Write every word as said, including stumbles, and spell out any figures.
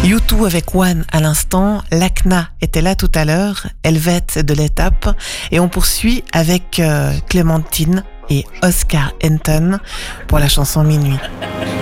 U deux avec One à l'instant, Lacna était là tout à l'heure, Helvète de l'étape, et on poursuit avec euh, Clémentine et Oscar Henton pour la chanson Minuit.